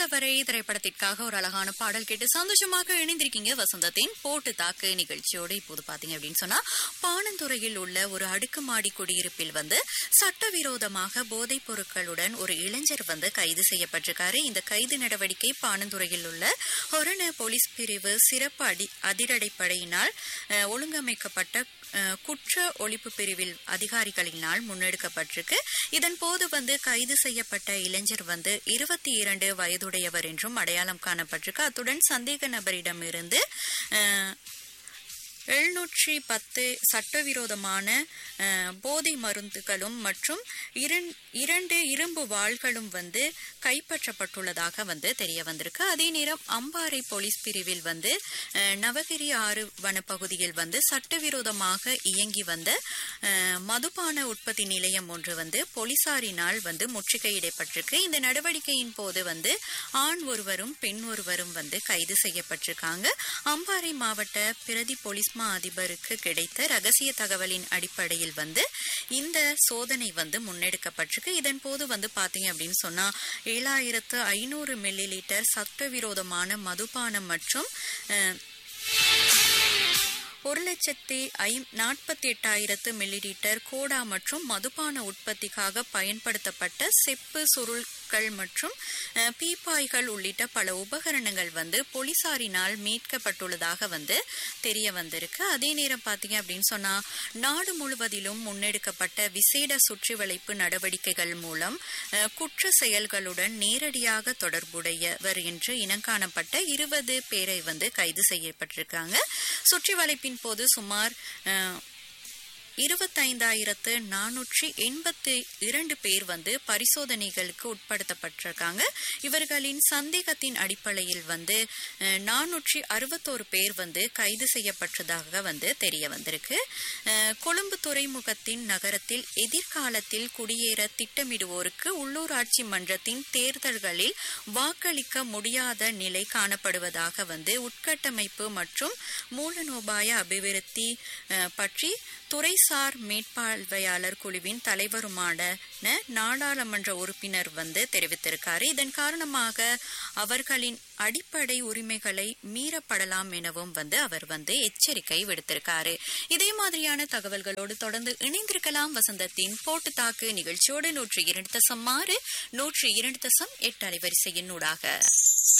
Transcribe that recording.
சொல்லவரை திரைப்படத்திற்காக ஒரு அழகான பாடல் கேட்டு சந்தோஷமாக இணைந்திருக்கீங்க வசந்தத்தின் போட்டு தாக்கு நிகழ்ச்சியோடு. இப்போது பாத்தீங்க அப்படின்னு சொன்னா, பாணந்துறையில் உள்ள ஒரு அடுக்குமாடி குடியிருப்பில் சட்டவிரோதமாக போதைப் பொருட்களுடன் ஒரு இளைஞர் கைது செய்யப்பட்டிருக்காரு. இந்த கைது நடவடிக்கை பாணந்துறையில் உள்ள ஹொரண போலீஸ் பிரிவு சிறப்பு அதிரடிப்படையினால் ஒழுங்கமைக்கப்பட்ட குற்ற ஒழிப்பு பிரிவில் அதிகாரிகளினால் முன்னெடுக்கப்பட்டிருக்கு. இதன் போது கைது செய்யப்பட்ட இளைஞர் 22 வயதுடையவர் என்றும் அடையாளம் காணப்பட்டிருக்கு. அத்துடன் சந்தேக நபரிடமிருந்து 710 சட்டவிரோதமான போதை மருந்துகளும் மற்றும் 2 இரும்பு வாள்களும் கைப்பற்றப்பட்டுள்ளதாக தெரிய வந்திருக்கு. அதே நேரம் அம்பாறை போலீஸ் பிரிவில் நவகிரி ஆறு வனப்பகுதியில் சட்டவிரோதமாக இயங்கி வந்த மதுபான உற்பத்தி நிலையம் ஒன்று போலீசாரினால் முற்றுகையிடப்பட்டிருக்கு. இந்த நடவடிக்கையின் போது ஆண் ஒருவரும் பெண் ஒருவரும் கைது செய்யப்பட்டிருக்காங்க. அம்பாறை மாவட்ட பிரதி போலீஸ் அதிபருக்கு கிடைத்த ரகசிய தகவலின் அடிப்படையில் இந்த சோதனை முன்னெடுக்கப்பட்டிருக்கு. இதன் போது பாத்தீங்க அப்படின்னு சொன்னா 7500 மில்லி லிட்டர் சட்டவிரோதமான மதுபானம் மற்றும் 1,48,000 மில்லி லிட்டர் கோடா மற்றும் மதுபான உற்பத்திக்காக பயன்படுத்தப்பட்ட செப்பு சுருள்கள் மற்றும் பீப்பாய்கள் உள்ளிட்ட பல உபகரணங்கள் போலீசாரினால் மீட்கப்பட்டுள்ளதாக தெரிய வந்திருக்கு. அதே நேரம் பாத்தீங்க அப்படின்னு சொன்னா, நாடு முழுவதிலும் முன்னெடுக்கப்பட்ட விசேட சுற்றி வளைப்பு நடவடிக்கைகள் மூலம் குற்ற செயல்களுடன் நேரடியாக தொடர்புடையவர் என்று இனங்காணப்பட்ட 20 பேரை கைது செய்யப்பட்டிருக்காங்க. சுற்றி வளைப்பின் போது சுமார் 25,482 பேர் பரிசோதனைகளுக்கு உட்படுத்தப்பட்டிருக்காங்க. இவர்களின் சந்தேகத்தின் அடிப்படையில் 461 பேர் கைது செய்யப்பட்டதாக தெரிய வந்திருக்கு. கொழும்பு துறைமுகத்தின் நகரத்தில் எதிர்காலத்தில் குடியேற திட்டமிடுவோருக்கு உள்ளூராட்சி மன்றத்தின் தேர்தல்களில் வாக்களிக்க முடியாத நிலை காணப்படுவதாக உட்கட்டமைப்பு மற்றும் மூலனோபாய அபிவிருத்தி பற்றி துறைசார் மேற்பார்வையாளர் குழுவின் தலைவருமான நாடாளுமன்ற உறுப்பினர் தெரிவித்திருக்காரு. இதன் காரணமாக அவர்களின் அடிப்படை உரிமைகளை மீறப்படலாம் எனவும் அவர் எச்சரிக்கை விடுத்திருக்காரு. இதே மாதிரியான தகவல்களோடு தொடர்ந்து இணைந்திருக்கலாம் வசந்தத்தின் போட்டு தாக்கு நிகழ்ச்சியோடு 102.6 102.8 அலைவரிசையின் ஊடாக.